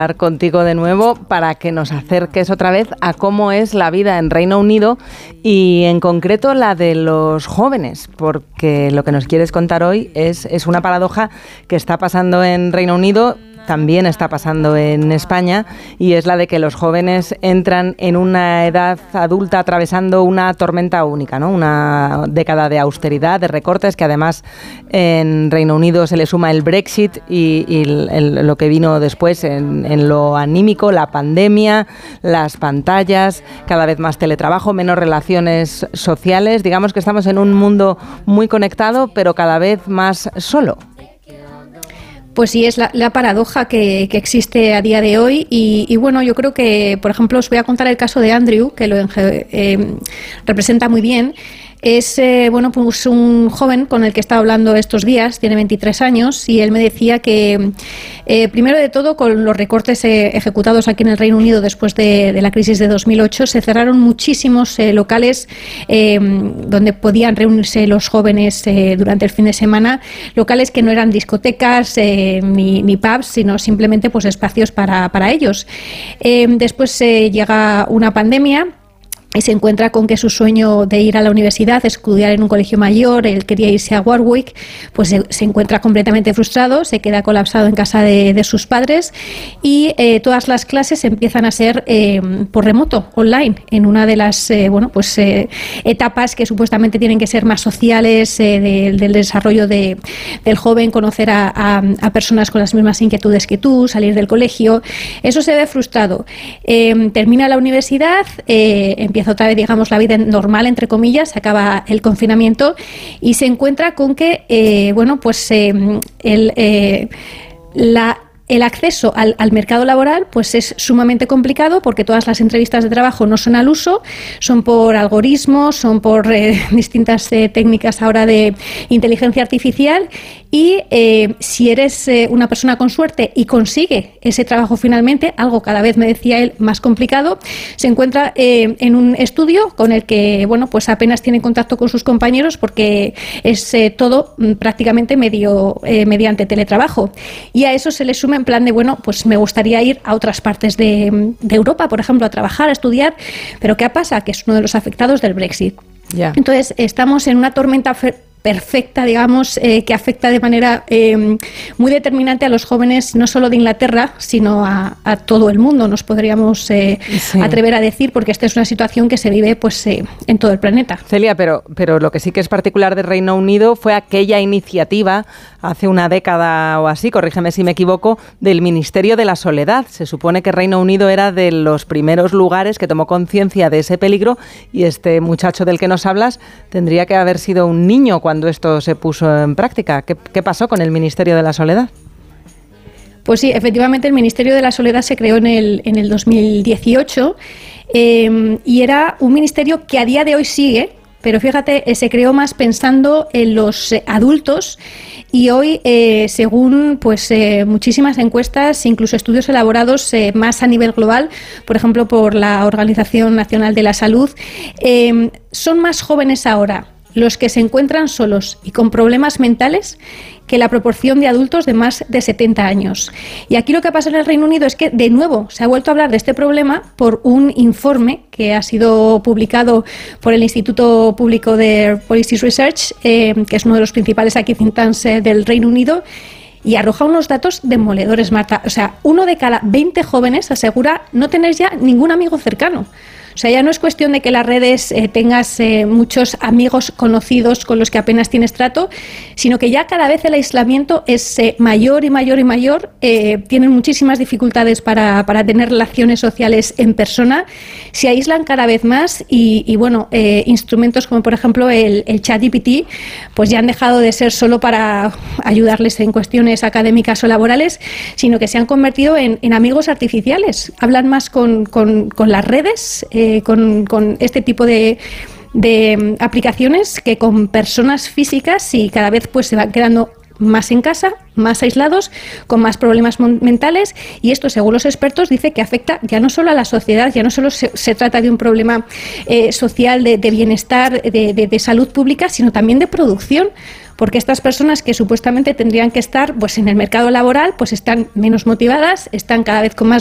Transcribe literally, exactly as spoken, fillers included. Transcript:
Contigo de nuevo para que nos acerques otra vez a cómo es la vida en Reino Unido y en concreto la de los jóvenes, porque lo que nos quieres contar hoy es, es una paradoja que está pasando en Reino Unido, también está pasando en España, y es la de que los jóvenes entran en una edad adulta atravesando una tormenta única, ¿no? Una década de austeridad, de recortes, que además en Reino Unido se le suma el Brexit y, y el, el, lo que vino después en, en lo anímico, la pandemia, las pantallas, cada vez más teletrabajo, menos relaciones sociales. Digamos que estamos en un mundo muy conectado, pero cada vez más solo. Pues sí, es la, la paradoja que, que existe a día de hoy y, y bueno, yo creo que, por ejemplo, os voy a contar el caso de Andrew, que lo eh, representa muy bien. Es eh, bueno, pues un joven con el que he estado hablando estos días, tiene veintitrés años, y él me decía que, eh, primero de todo, con los recortes eh, ejecutados aquí en el Reino Unido después de, de la crisis de dos mil ocho, se cerraron muchísimos eh, locales eh, donde podían reunirse los jóvenes eh, durante el fin de semana, locales que no eran discotecas eh, ni, ni pubs, sino simplemente pues espacios para, para ellos. Eh, después eh, llega una pandemia y se encuentra con que su sueño de ir a la universidad, estudiar en un colegio mayor, él quería irse a Warwick, pues se, se encuentra completamente frustrado, se queda colapsado en casa de, de sus padres y eh, todas las clases empiezan a ser eh, por remoto, online, en una de las eh, bueno, pues, eh, etapas que supuestamente tienen que ser más sociales, eh, de, del desarrollo de, del joven, conocer a, a, a personas con las mismas inquietudes que tú, salir del colegio. Eso se ve frustrado. Eh, termina la universidad, eh, empieza otra vez, digamos, la vida normal, entre comillas, se acaba el confinamiento y se encuentra con que, eh, bueno, pues eh, el, eh, la... El acceso al, al mercado laboral pues es sumamente complicado porque todas las entrevistas de trabajo no son al uso, son por algoritmos, son por eh, distintas eh, técnicas ahora de inteligencia artificial y eh, si eres eh, una persona con suerte y consigue ese trabajo finalmente, algo cada vez, me decía él, más complicado, se encuentra eh, en un estudio con el que bueno, pues apenas tiene contacto con sus compañeros porque es eh, todo mm, prácticamente medio eh, mediante teletrabajo y a eso se le suma en plan de, bueno, pues me gustaría ir a otras partes de, de Europa, por ejemplo, a trabajar, a estudiar, pero ¿qué pasa? Que es uno de los afectados del Brexit. Yeah. Entonces, estamos en una tormenta perfecta, digamos, eh, que afecta de manera eh, muy determinante a los jóvenes, no solo de Inglaterra, sino a, a todo el mundo, nos podríamos eh, sí. atrever a decir, porque esta es una situación que se vive pues eh, en todo el planeta. Celia, pero, pero lo que sí que es particular de Reino Unido fue aquella iniciativa hace una década o así, corrígeme si me equivoco, del Ministerio de la Soledad. Se supone que Reino Unido era de los primeros lugares que tomó conciencia de ese peligro y este muchacho del que nos hablas tendría que haber sido un niño cuando cuando esto se puso en práctica. ¿Qué, qué pasó con el Ministerio de la Soledad? Pues sí, efectivamente el Ministerio de la Soledad se creó en el, en el dos mil dieciocho eh, y era un ministerio que a día de hoy sigue, pero fíjate, eh, se creó más pensando en los eh, adultos y hoy, eh, según pues eh, muchísimas encuestas, incluso estudios elaborados eh, más a nivel global, por ejemplo por la Organización Nacional de la Salud, eh, son más jóvenes ahora los que se encuentran solos y con problemas mentales que la proporción de adultos de más de setenta años. Y aquí lo que pasa en el Reino Unido es que, de nuevo, se ha vuelto a hablar de este problema por un informe que ha sido publicado por el Instituto Público de Policy Research, eh, que es uno de los principales aquí think tanks eh, del Reino Unido, y arroja unos datos demoledores, Marta. O sea, uno de cada veinte jóvenes asegura no tener ya ningún amigo cercano. O sea, ya no es cuestión de que en las redes eh, tengas eh, muchos amigos conocidos con los que apenas tienes trato, sino que ya cada vez el aislamiento es eh, mayor y mayor y mayor. Eh, tienen muchísimas dificultades para, para tener relaciones sociales en persona. Se aíslan cada vez más y, y bueno, eh, instrumentos como por ejemplo el, el ChatGPT, pues ya han dejado de ser solo para ayudarles en cuestiones académicas o laborales, sino que se han convertido en, en amigos artificiales. Hablan más con, con, con las redes, eh, Eh, con, con este tipo de, de aplicaciones que con personas físicas y cada vez pues se van quedando más en casa, más aislados, con más problemas mentales y esto, según los expertos, dice que afecta ya no solo a la sociedad, ya no solo se, se trata de un problema eh, social, de, de bienestar, de, de, de salud pública, sino también de producción. porque estas personas que supuestamente tendrían que estar pues en el mercado laboral, pues están menos motivadas, están cada vez con más